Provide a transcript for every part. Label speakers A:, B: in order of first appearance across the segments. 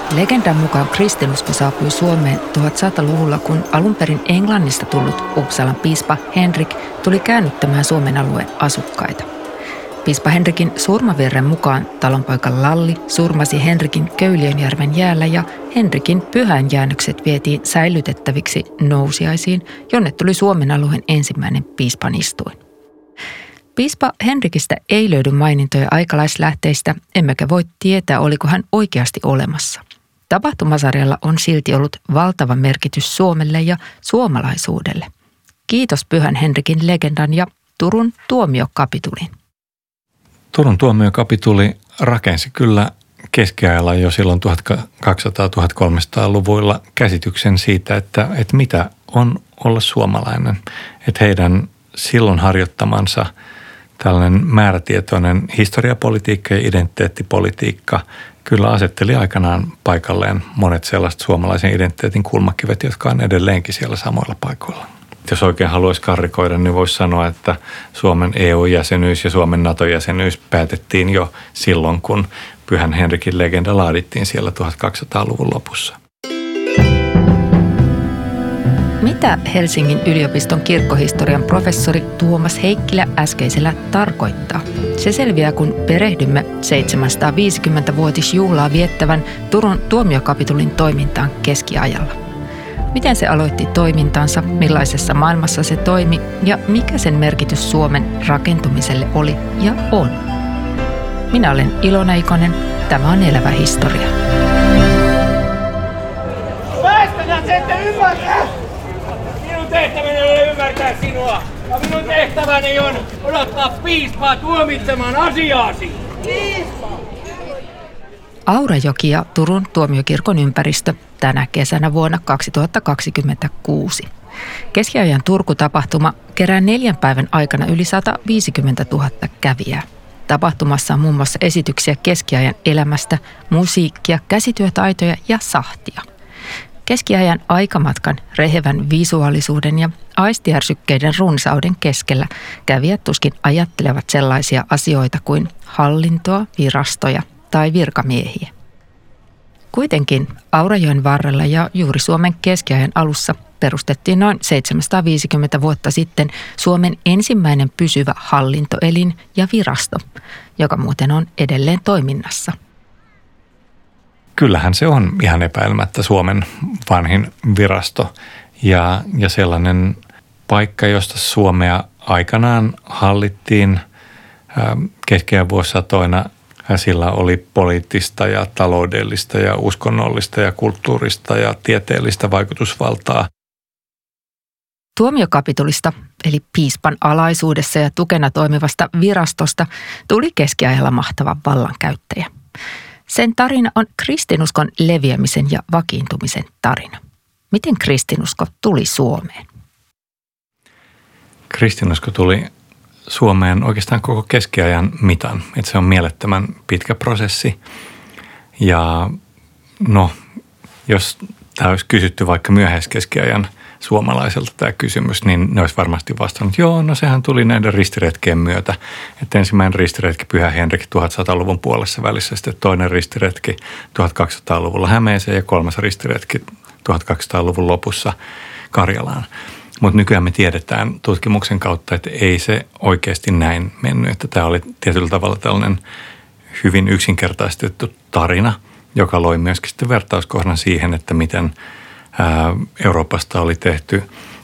A: Legendan mukaan kristinusko saapui Suomeen 1100-luvulla, kun alun perin Englannista tullut Uppsalan piispa Henrik tuli käännyttämään Suomen alueen asukkaita. Piispa Henrikin surmavirren mukaan talonpoika Lalli surmasi Henrikin Köyliönjärven jäällä ja Henrikin pyhäinjäännökset vietiin säilytettäviksi Nousiaisiin, jonne tuli Suomen alueen ensimmäinen piispan istuin. Piispa Henrikistä ei löydy mainintoja aikalaislähteistä, emmekä voi tietää, oliko hän oikeasti olemassa. Tapahtumasarjalla on silti ollut valtava merkitys Suomelle ja suomalaisuudelle. Kiitos Pyhän Henrikin legendan ja Turun tuomiokapitulin.
B: Turun tuomiokapituli rakensi kyllä keskiajalla jo silloin 1200-1300-luvuilla käsityksen siitä, että mitä on olla suomalainen. Että heidän silloin harjoittamansa tällainen määrätietoinen historiapolitiikka ja identiteettipolitiikka kyllä asetteli aikanaan paikalleen monet sellaiset suomalaisen identiteetin kulmakivet, jotka on edelleenkin siellä samoilla paikoilla. Jos oikein haluaisi karrikoida, niin voisi sanoa, että Suomen EU-jäsenyys ja Suomen NATO-jäsenyys päätettiin jo silloin, kun Pyhän Henrikin legenda laadittiin siellä 1200-luvun lopussa.
A: Mitä Helsingin yliopiston kirkkohistorian professori Tuomas Heikkilä äskeisellä tarkoittaa? Se selviää, kun perehdymme 750-vuotisjuhlaa viettävän Turun tuomiokapitulin toimintaan keskiajalla. Miten se aloitti toimintansa, millaisessa maailmassa se toimi ja mikä sen merkitys Suomen rakentumiselle oli ja on? Minä olen Ilona Ikonen. Tämä on Elävä historia.
C: Päästänä se, että ymmärtää! Minun tehtäväni ei ole ymmärtää sinua. Ja minun tehtäväni on odottaa piispaa tuomitsemaan asiaasi. Piispa!
A: Aurajoki ja Turun tuomiokirkon ympäristö tänä kesänä vuonna 2026. Keskiajan Turku-tapahtuma kerää 4 päivän aikana yli 150 000 kävijää. Tapahtumassa on muun muassa esityksiä keskiajan elämästä, musiikkia, käsityötaitoja ja sahtia. Keskiajan aikamatkan rehevän visuaalisuuden ja aistiärsykkeiden runsauden keskellä kävijät tuskin ajattelevat sellaisia asioita kuin hallintoa, virastoja tai virkamiehiä. Kuitenkin Aurajoen varrella ja juuri Suomen keskiajan alussa perustettiin noin 750 vuotta sitten Suomen ensimmäinen pysyvä hallintoelin ja virasto, joka muuten on edelleen toiminnassa.
B: Kyllähän se on ihan epäilemättä Suomen vanhin virasto ja sellainen paikka, josta Suomea aikanaan hallittiin keskiajan vuosisatoina. Sillä oli poliittista ja taloudellista ja uskonnollista ja kulttuurista ja tieteellistä vaikutusvaltaa.
A: Tuomiokapitulista, eli piispan alaisuudessa ja tukena toimivasta virastosta, tuli keskiajalla mahtava vallankäyttäjä. Sen tarina on kristinuskon leviämisen ja vakiintumisen tarina. Miten kristinusko tuli Suomeen?
B: Kristinusko tuli Suomeen oikeastaan koko keskiajan mitan. Että se on mielettömän pitkä prosessi. Ja jos tämä olisi kysytty vaikka myöhäiskeskiajan suomalaiselta tämä kysymys, niin ne olisi varmasti vastannut, sehän tuli näiden ristiretkien myötä. Että ensimmäinen ristiretki Pyhä Henrik 1100-luvun puolessa välissä, sitten toinen ristiretki 1200-luvulla Hämeeseen ja kolmas ristiretki 1200-luvun lopussa Karjalaan. Mutta nykyään me tiedetään tutkimuksen kautta, että ei se oikeasti näin mennyt. Että tämä oli tietyllä tavalla tällainen hyvin yksinkertaistettu tarina, joka loi myöskin sitten vertauskohdan siihen, että miten Euroopasta oli tehty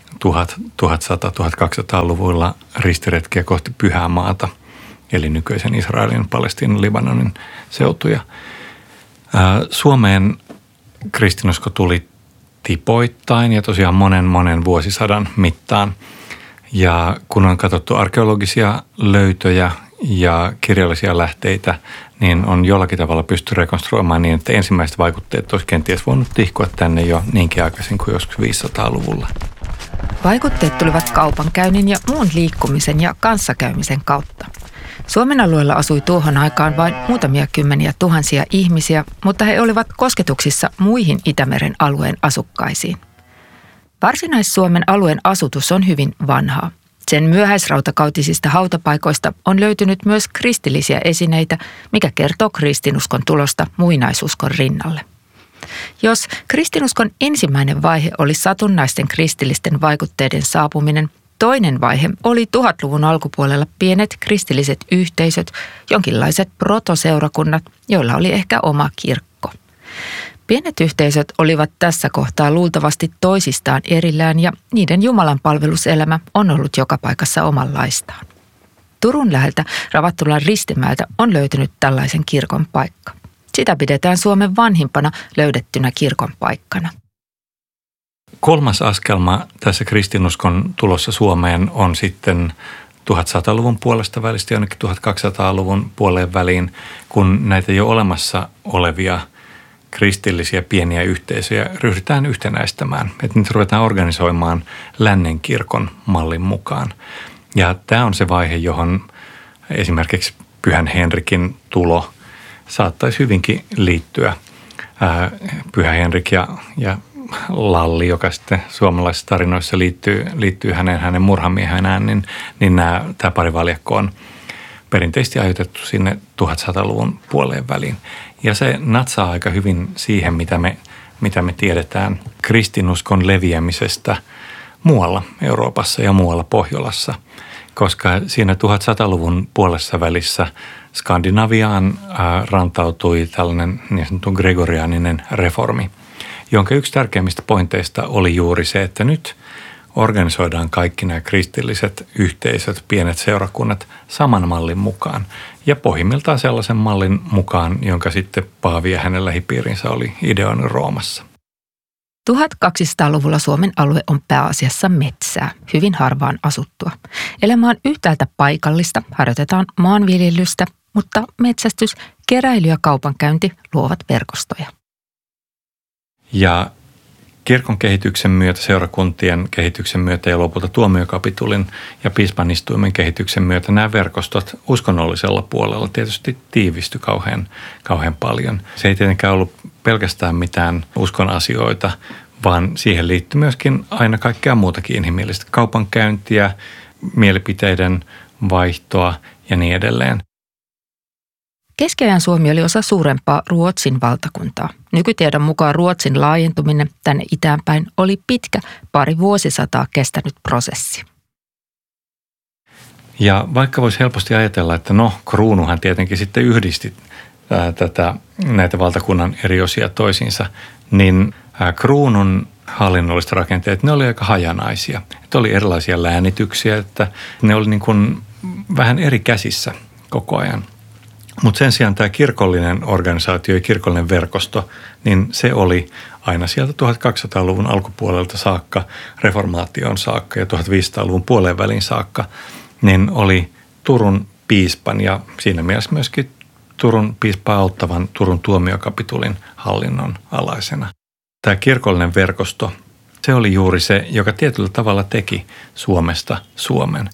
B: 1100-1200-luvuilla ristiretkiä kohti Pyhää maata, eli nykyisen Israelin, Palestiinan, Libanonin seutuja. Suomeen kristinusko tuli tipoittain ja tosiaan monen vuosisadan mittaan. Ja kun on katsottu arkeologisia löytöjä ja kirjallisia lähteitä, niin on jollakin tavalla pysty rekonstruoimaan niin, että ensimmäiset vaikutteet olisi kenties voinut tihkua tänne jo niinkin aikaisin kuin joskus 500-luvulla.
A: Vaikutteet tulivat kaupankäynnin ja muun liikkumisen ja kanssakäymisen kautta. Suomen alueella asui tuohon aikaan vain muutamia kymmeniä tuhansia ihmisiä, mutta he olivat kosketuksissa muihin Itämeren alueen asukkaisiin. Varsinais-Suomen alueen asutus on hyvin vanhaa. Sen myöhäisrautakautisista hautapaikoista on löytynyt myös kristillisiä esineitä, mikä kertoo kristinuskon tulosta muinaisuskon rinnalle. Jos kristinuskon ensimmäinen vaihe oli satunnaisten kristillisten vaikutteiden saapuminen, toinen vaihe oli 1000-luvun alkupuolella pienet kristilliset yhteisöt, jonkinlaiset protoseurakunnat, joilla oli ehkä oma kirkko. Pienet yhteisöt olivat tässä kohtaa luultavasti toisistaan erillään ja niiden Jumalan palveluselämä on ollut joka paikassa omanlaistaan. Turun läheltä Ravattulan Ristimäeltä on löytynyt tällaisen kirkon paikka. Sitä pidetään Suomen vanhimpana löydettynä kirkon paikkana.
B: Kolmas askelma tässä kristinuskon tulossa Suomeen on sitten 1100-luvun puolesta välistä jonnekin 1200-luvun puoleen väliin, kun näitä jo olemassa olevia kristillisiä pieniä yhteisöjä ryhdytään yhtenäistämään. Että niitä ruvetaan organisoimaan lännen kirkon mallin mukaan. Ja tämä on se vaihe, johon esimerkiksi Pyhän Henrikin tulo saattaisi hyvinkin liittyä. Pyhä Henrik ja Lalli, joka sitten suomalaisissa tarinoissa liittyy hänen murhamiehenään, niin tämä parivaljakko on perinteisesti ajoitettu sinne 1100-luvun puoleen väliin. Ja se natsaa aika hyvin siihen, mitä me tiedetään kristinuskon leviämisestä muualla Euroopassa ja muualla Pohjolassa, koska siinä 1100-luvun puolessa välissä Skandinaviaan rantautui tällainen niin sanottu gregoriaaninen reformi, jonka yksi tärkeimmistä pointeista oli juuri se, että nyt organisoidaan kaikki nämä kristilliset yhteisöt, pienet seurakunnat saman mallin mukaan ja pohjimmiltaan sellaisen mallin mukaan, jonka sitten Paavi ja hänen lähipiirinsä oli ideoinut Roomassa.
A: 1200-luvulla Suomen alue on pääasiassa metsää, hyvin harvaan asuttua. Elämä on yhtäältä paikallista, harjoitetaan maanviljelystä, mutta metsästys, keräily ja kaupankäynti luovat verkostoja.
B: Ja kirkon kehityksen myötä, seurakuntien kehityksen myötä ja lopulta tuomiokapitulin ja piispanistuimen kehityksen myötä nämä verkostot uskonnollisella puolella tietysti tiivistyi kauhean paljon. Se ei tietenkään ollut pelkästään mitään uskon asioita, vaan siihen liittyi myöskin aina kaikkea muutakin inhimillistä kaupankäyntiä, mielipiteiden vaihtoa ja niin edelleen.
A: Keskiajan Suomi oli osa suurempaa Ruotsin valtakuntaa. Nykytiedon mukaan Ruotsin laajentuminen tänne itäänpäin oli pitkä, pari vuosisataa kestänyt prosessi.
B: Ja vaikka voisi helposti ajatella, että kruunuhan tietenkin sitten yhdisti näitä valtakunnan eri osia toisiinsa, niin kruunun hallinnolliset rakenteet, ne oli aika hajanaisia. Että oli erilaisia läänityksiä, että ne oli niin kuin vähän eri käsissä koko ajan. Mutta sen sijaan tämä kirkollinen organisaatio ja kirkollinen verkosto, niin se oli aina sieltä 1200-luvun alkupuolelta saakka, reformaation saakka ja 1500-luvun puoleen välin saakka, niin oli Turun piispan ja siinä mielessä myöskin Turun piispaa auttavan Turun tuomiokapitulin hallinnon alaisena. Tämä kirkollinen verkosto, se oli juuri se, joka tietyllä tavalla teki Suomesta Suomen.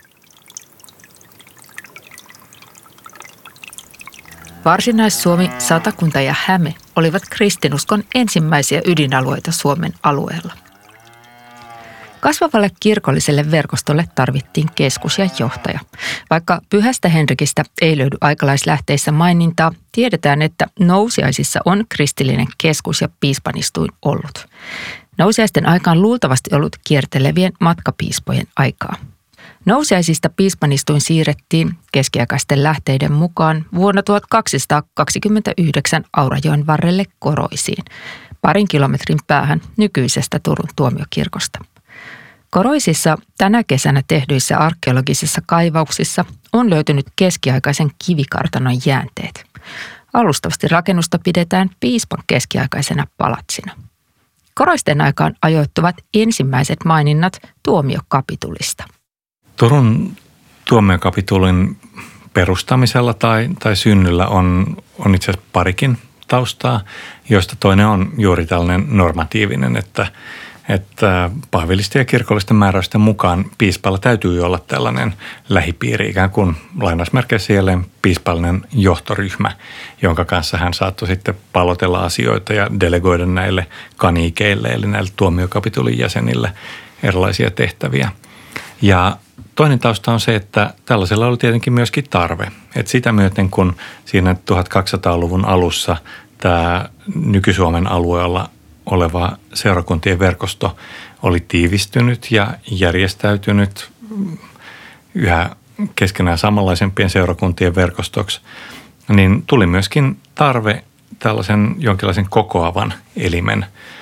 A: Varsinais-Suomi, Satakunta ja Häme olivat kristinuskon ensimmäisiä ydinalueita Suomen alueella. Kasvavalle kirkolliselle verkostolle tarvittiin keskus ja johtaja. Vaikka Pyhästä Henrikistä ei löydy aikalaislähteissä mainintaa, tiedetään, että Nousiaisissa on kristillinen keskus ja piispanistuin ollut. Nousiaisten aikaan luultavasti ollut kiertelevien matkapiispojen aikaa. Nousiaisista piispanistuin siirrettiin keskiaikaisten lähteiden mukaan vuonna 1229 Aurajoen varrelle Koroisiin, 2 kilometrin päähän nykyisestä Turun tuomiokirkosta. Koroisissa tänä kesänä tehdyissä arkeologisissa kaivauksissa on löytynyt keskiaikaisen kivikartanon jäänteet. Alustavasti rakennusta pidetään piispan keskiaikaisena palatsina. Koroisten aikaan ajoittuvat ensimmäiset maininnat tuomiokapitulista.
B: Turun tuomiokapitulin perustamisella tai synnyllä on itse asiassa parikin taustaa, joista toinen on juuri tällainen normatiivinen, että paavillisten ja kirkollisten määräysten mukaan piispalla täytyy olla tällainen lähipiiri, ikään kuin lainausmerkeissä jälleen piispallinen johtoryhmä, jonka kanssa hän saattoi sitten palotella asioita ja delegoida näille kaniikeille, eli näille tuomiokapitulin jäsenille erilaisia tehtäviä. Ja toinen tausta on se, että tällaisella oli tietenkin myöskin tarve. Että sitä myöten, kun siinä 1200-luvun alussa tämä nyky-Suomen alueella oleva seurakuntien verkosto oli tiivistynyt ja järjestäytynyt yhä keskenään samanlaisempien seurakuntien verkostoksi, niin tuli myöskin tarve tällaisen jonkinlaisen kokoavan elimen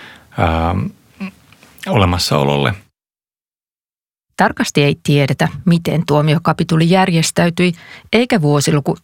B: olemassaololle.
A: Tarkasti ei tiedetä, miten tuomiokapituli järjestäytyi, eikä vuosiluku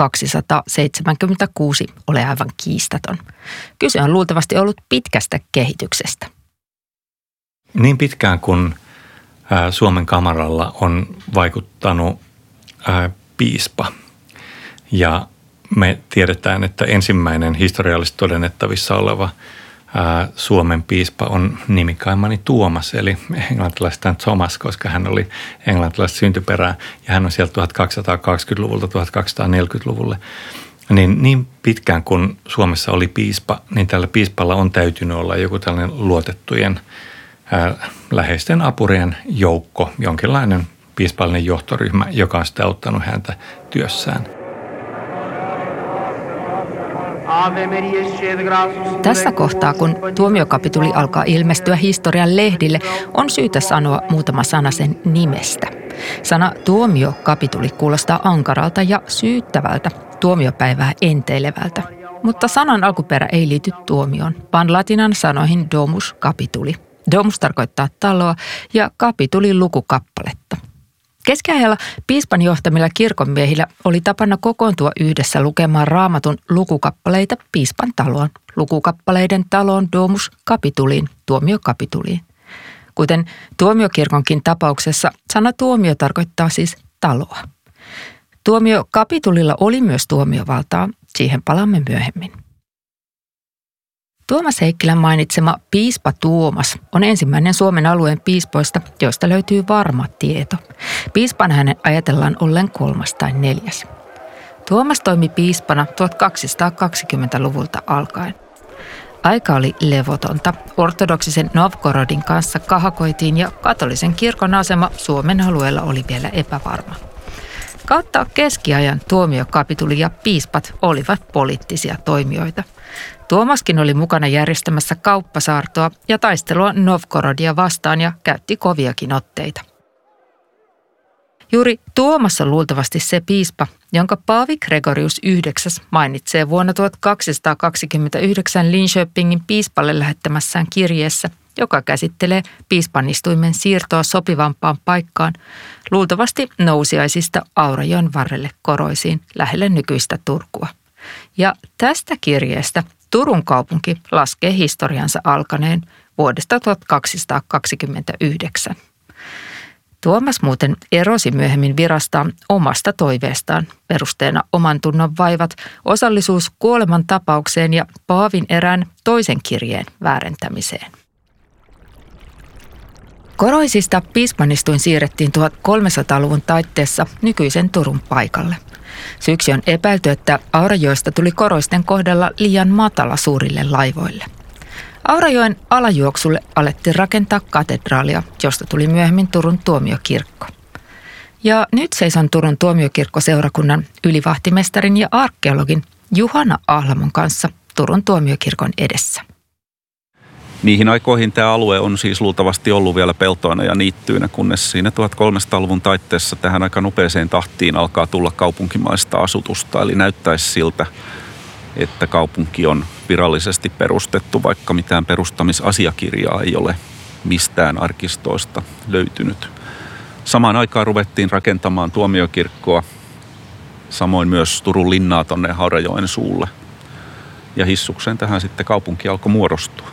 A: 1276 ole aivan kiistaton. Kyse on luultavasti ollut pitkästä kehityksestä.
B: Niin pitkään kuin Suomen kamaralla on vaikuttanut piispa ja me tiedetään, että ensimmäinen historiallisesti todennettavissa oleva Suomen piispa on nimikaimani Tuomas, eli englantilaistaan Thomas, koska hän oli englantilaista syntyperää ja hän on sieltä 1220-luvulta 1240-luvulle. Niin pitkään kun Suomessa oli piispa, niin tällä piispalla on täytynyt olla joku tällainen luotettujen läheisten apurien joukko, jonkinlainen piispallinen johtoryhmä, joka on sitä auttanut häntä työssään.
A: Tässä kohtaa, kun tuomiokapituli alkaa ilmestyä historian lehdille, on syytä sanoa muutama sana sen nimestä. Sana tuomiokapituli kuulostaa ankaralta ja syyttävältä, tuomiopäivää enteilevältä. Mutta sanan alkuperä ei liity tuomioon, vaan latinan sanoihin domus capituli. Domus tarkoittaa taloa ja capituli lukukappaletta. Keskiajalla piispan johtamilla kirkonmiehillä oli tapana kokoontua yhdessä lukemaan Raamatun lukukappaleita piispan taloon, lukukappaleiden taloon domus capituliin, tuomiokapituliin. Kuten tuomiokirkonkin tapauksessa, sana tuomio tarkoittaa siis taloa. Tuomiokapitulilla oli myös tuomiovaltaa, siihen palaamme myöhemmin. Tuomas Heikkilän mainitsema piispa Tuomas on ensimmäinen Suomen alueen piispoista, joista löytyy varma tieto. Piispan hänen ajatellaan ollen 3. tai 4. Tuomas toimi piispana 1220-luvulta alkaen. Aika oli levotonta. Ortodoksisen Novgorodin kanssa kahakoitiin ja katolisen kirkon asema Suomen alueella oli vielä epävarma. Kautta keskiajan tuomiokapituli ja piispat olivat poliittisia toimijoita. Tuomaskin oli mukana järjestämässä kauppasaartoa ja taistelua Novgorodia vastaan ja käytti koviakin otteita. Juuri Tuomas on luultavasti se piispa, jonka Paavi Gregorius IX mainitsee vuonna 1229 Linköpingin piispalle lähettämässään kirjeessä, joka käsittelee piispanistuimen siirtoa sopivampaan paikkaan, luultavasti nousiaisista Aurajoen varrelle Koroisiin lähelle nykyistä Turkua. Ja tästä kirjeestä Turun kaupunki laskee historiansa alkaneen vuodesta 1229. Tuomas muuten erosi myöhemmin virastaan omasta toiveestaan, perusteena oman tunnon vaivat, osallisuus kuoleman tapaukseen ja Paavin erään toisen kirjeen väärentämiseen. Koroisista piispanistuin siirrettiin 1300-luvun taitteessa nykyisen Turun paikalle. Syyksi on epäilty, että Aurajoesta tuli koroisten kohdalla liian matala suurille laivoille. Aurajoen alajuoksulle alettiin rakentaa katedraalia, josta tuli myöhemmin Turun tuomiokirkko. Ja nyt seison Turun tuomiokirkkoseurakunnan ylivahtimestarin ja arkeologin Juhana Ahlamon kanssa Turun tuomiokirkon edessä.
D: Niihin aikoihin tämä alue on siis luultavasti ollut vielä peltoina ja niittyinä, kunnes siinä 1300-luvun taitteessa tähän aika nopeeseen tahtiin alkaa tulla kaupunkimaista asutusta. Eli näyttäisi siltä, että kaupunki on virallisesti perustettu, vaikka mitään perustamisasiakirjaa ei ole mistään arkistoista löytynyt. Samaan aikaan ruvettiin rakentamaan tuomiokirkkoa, samoin myös Turun linnaa tonne Aurajoen suulle. Ja hissukseen tähän sitten kaupunki alkoi muodostua.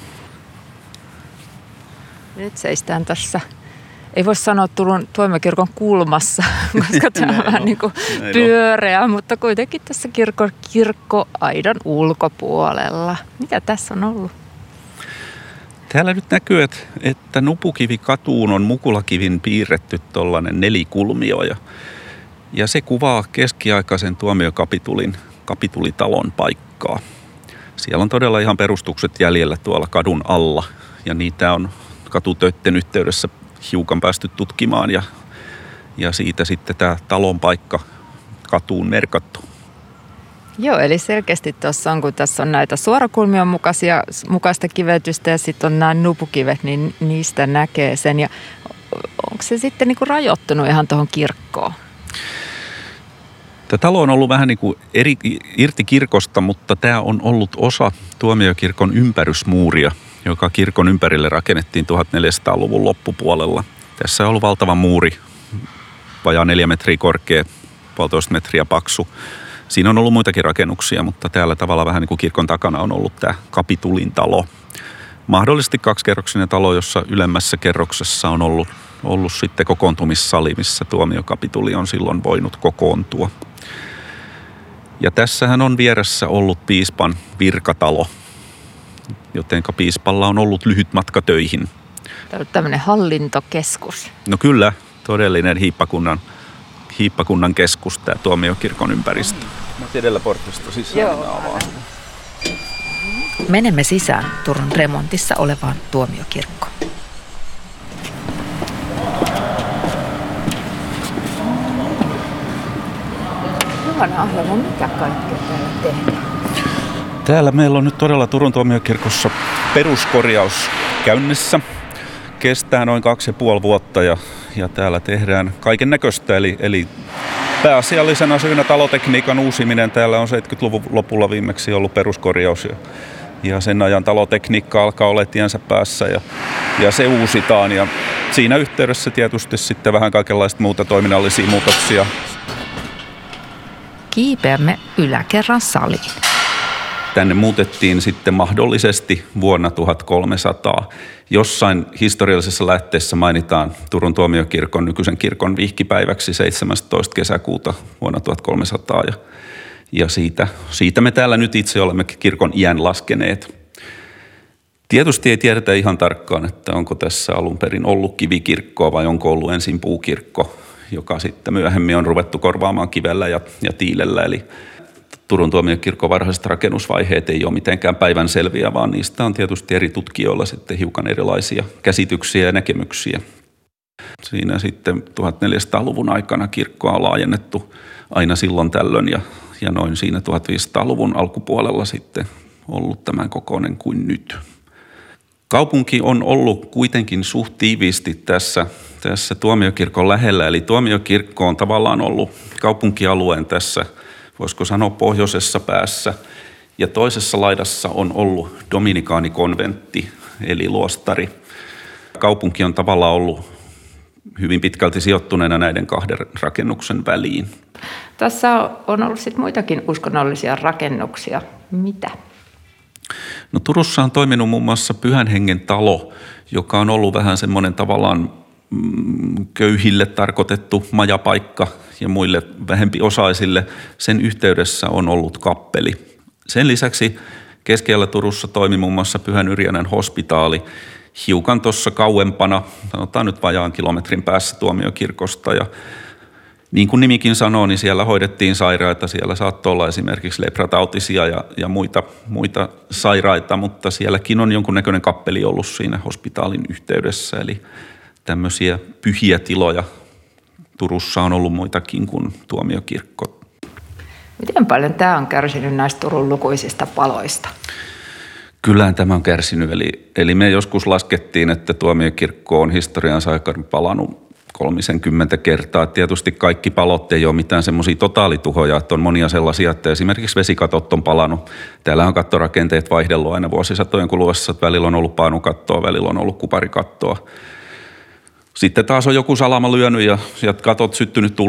A: Nyt seistään tässä, ei voi sanoa Turun tuomiokirkon kulmassa, koska tämä on vähän niin kuin pyöreä, mutta kuitenkin tässä kirkkoaidan ulkopuolella. Mitä tässä on ollut?
D: Täällä nyt näkyy, että Nupukivi-katuun on mukulakivin piirretty tuollainen nelikulmio ja se kuvaa keskiaikaisen tuomiokapitulin kapitulitalon paikkaa. Siellä on todella ihan perustukset jäljellä tuolla kadun alla ja niitä on katutöitten yhteydessä hiukan päästy tutkimaan ja siitä sitten tämä talon paikka katuun merkattu.
A: Joo, eli selkeästi tuossa on, kun tässä on näitä suorakulmion mukaista kivetystä ja sitten on nämä nupukivet, niin niistä näkee sen. Ja onko se sitten niin kuin rajoittunut ihan tuohon kirkkoon?
D: Tämä talo on ollut vähän niin kuin irti kirkosta, mutta tämä on ollut osa Tuomiokirkon ympärysmuuria, joka kirkon ympärille rakennettiin 1400-luvun loppupuolella. Tässä on ollut valtava muuri, vajaa 4 metriä korkea, 1,5 metriä paksu. Siinä on ollut muitakin rakennuksia, mutta täällä tavalla vähän niin kuin kirkon takana on ollut tämä kapitulin talo. Mahdollisesti 2-kerroksinen talo, jossa ylemmässä kerroksessa on ollut sitten kokoontumissali, missä tuomiokapituli on silloin voinut kokoontua. Ja tässähän on vieressä ollut piispan virkatalo, jotenka piispalla on ollut lyhyt matka töihin.
A: Tämä on tämmöinen hallintokeskus.
D: No kyllä, todellinen hiippakunnan keskus, tämä Tuomiokirkon ympäristö. Mä edellä portista sisään avaan.
A: Menemme sisään Turun remontissa olevaan Tuomiokirkkoon. Juhana Ahlamo, mitä kaikkea täällä tehdään?
D: Täällä meillä on nyt todella Turun Tuomiokirkossa peruskorjaus käynnissä. Kestää noin 2,5 vuotta ja täällä tehdään kaiken näköistä. Eli pääasiallisena syynä talotekniikan uusiminen. Täällä on 70-luvun lopulla viimeksi ollut peruskorjaus ja sen ajan talotekniikka alkaa olla tiensä päässä ja se uusitaan. Ja siinä yhteydessä tietysti sitten vähän kaikenlaista muuta toiminnallisia muutoksia.
A: Kiipeämme yläkerran saliin.
D: Tänne muutettiin sitten mahdollisesti vuonna 1300. Jossain historiallisessa lähteessä mainitaan Turun Tuomiokirkon nykyisen kirkon vihkipäiväksi 17. kesäkuuta vuonna 1300. Ja siitä me täällä nyt itse olemme kirkon iän laskeneet. Tietysti ei tiedetä ihan tarkkaan, että onko tässä alun perin ollut kivikirkkoa vai onko ollut ensin puukirkko, joka sitten myöhemmin on ruvettu korvaamaan kivellä ja tiilellä. Eli Turun Tuomiokirkon varhaiset rakennusvaiheet ei ole mitenkään päivänselviä, vaan niistä on tietysti eri tutkijoilla sitten hiukan erilaisia käsityksiä ja näkemyksiä. Siinä sitten 1400-luvun aikana kirkkoa on laajennettu aina silloin tällöin ja noin siinä 1500-luvun alkupuolella sitten ollut tämän kokoinen kuin nyt. Kaupunki on ollut kuitenkin suht tiiviisti tässä Tuomiokirkon lähellä, eli Tuomiokirkko on tavallaan ollut kaupunkialueen tässä, voisiko sanoa pohjoisessa päässä, ja toisessa laidassa on ollut dominikaanikonventti, eli luostari. Kaupunki on tavallaan ollut hyvin pitkälti sijoittuneena näiden 2 rakennuksen väliin.
A: Tässä on ollut sitten muitakin uskonnollisia rakennuksia. Mitä?
D: No Turussa on toiminut muun muassa Pyhän Hengen talo, joka on ollut vähän semmoinen tavallaan köyhille tarkoitettu majapaikka ja muille vähempiosaisille. Sen yhteydessä on ollut kappeli. Sen lisäksi keskellä Turussa toimi muun muassa Pyhän Yrjänän hospitaali hiukan tuossa kauempana, sanotaan nyt vajaan kilometrin päässä Tuomiokirkosta. Ja niin kuin nimikin sanoo, niin siellä hoidettiin sairaita. Siellä saattoi olla esimerkiksi lepratautisia ja muita sairaita, mutta sielläkin on jonkunnäköinen kappeli ollut siinä hospitaalin yhteydessä. Eli tämmöisiä pyhiä tiloja Turussa on ollut muitakin kuin Tuomiokirkko.
A: Miten paljon tämä on kärsinyt näistä Turun lukuisista paloista?
D: Kyllähän tämä on kärsinyt. Eli me joskus laskettiin, että Tuomiokirkko on historiansa aikana palannut 30 kertaa. Tietysti kaikki palot ei ole mitään semmoisia totaalituhoja, että on monia sellaisia, että esimerkiksi vesikatot on palannut. Täällä on kattorakenteet vaihdellut aina vuosisatojen kuluessa, että välillä on ollut paanukattoa, välillä on ollut kuparikattoa. Sitten taas on joku salama lyönyt ja katot syttynyt